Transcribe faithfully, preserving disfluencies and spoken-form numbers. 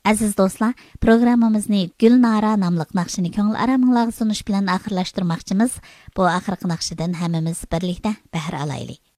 Aziz do'stlar, programmamizni Gulnara nomli naqshini ko'ngil araminglarga sunish bilan oxirlashtirmoqchimiz. Bu oxirgi naqshidan hammamiz birlikda bahra olaylik.